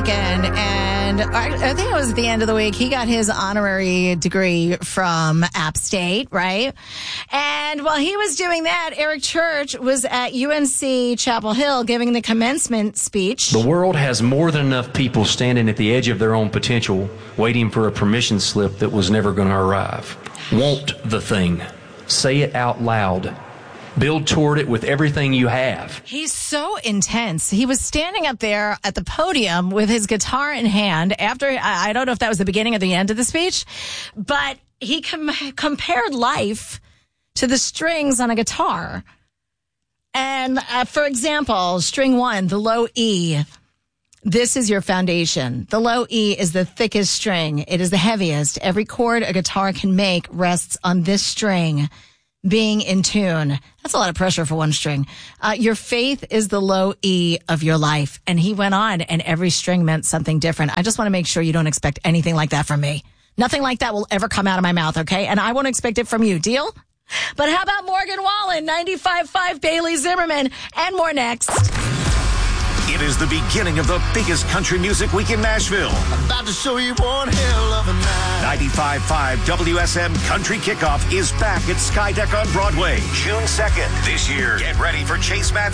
weekend, and I think it was at the end of the week, he got his honorary degree from App State, right? And while he was doing that, Eric Church was at UNC Chapel Hill giving the commencement speech. The world has more than enough people standing at the edge of their own potential, waiting for a permission slip that was never going to arrive. Want the thing. Say it out loud. Build toward it with everything you have. He's so intense. He was standing up there at the podium with his guitar in hand after, I don't know if that was the beginning or the end of the speech, but he compared life to the strings on a guitar. And for example, string 1, the low E. This is your foundation. The low E is the thickest string. It is the heaviest. Every chord a guitar can make rests on this string being in tune. That's a lot of pressure for one string. Your faith is the low E of your life. And he went on, and every string meant something different. I just want to make sure you don't expect anything like that from me. Nothing like that will ever come out of my mouth, okay? And I won't expect it from you. Deal? But how about Morgan Wallen, 95.5 Bailey Zimmerman, and more next. It is the beginning of the biggest country music week in Nashville. About to show you one hell of a night. 95.5 WSM Country Kickoff is back at Skydeck on Broadway, June 2nd. This year, get ready for Chase Matthews.